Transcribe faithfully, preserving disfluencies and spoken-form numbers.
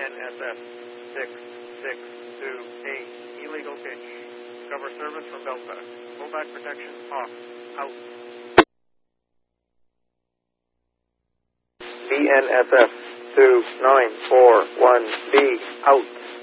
N S F six six two eight, illegal pitch. Cover service from Delta. Pullback protection off. Out. B N S F two nine four one B, out.